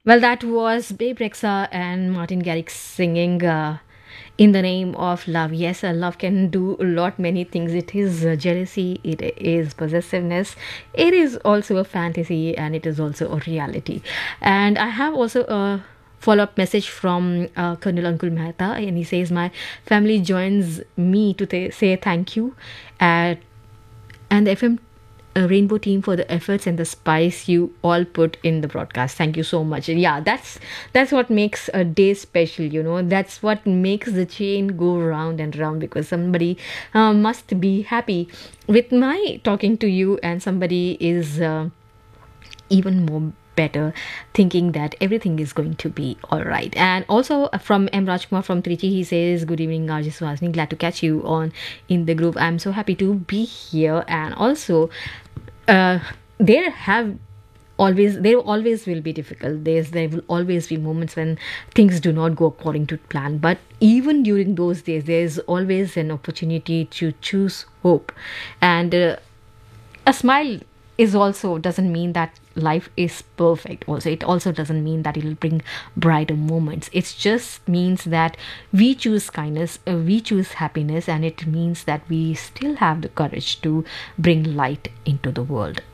Well, that was Babe Rexa and Martin Garrix singing In the Name of Love. Yes, love can do a lot many things. It is jealousy, it is possessiveness, it is also a fantasy, and it is also a reality. And I have also a follow-up message from Colonel Ankul Mehta, and he says, my family joins me to say thank you at and the FM Rainbow team for the efforts and the spice you all put in the broadcast. Thank you so much. Yeah, that's what makes a day special. That's what makes the chain go round and round, because somebody must be happy with my talking to you, and somebody is even more better thinking that everything is going to be all right. And also from M Rajkumar from Trichy, he says, good evening Arjit Suhasini, glad to catch you on in the group. I'm so happy to be here. And also uh, there have there always will be difficult days. There will always be moments when things do not go according to plan, but even during those days there's always an opportunity to choose hope. And a smile is also doesn't mean that life is perfect. Also, it also doesn't mean that it'll bring brighter moments. It just means that we choose kindness, we choose happiness, and it means that we still have the courage to bring light into the world.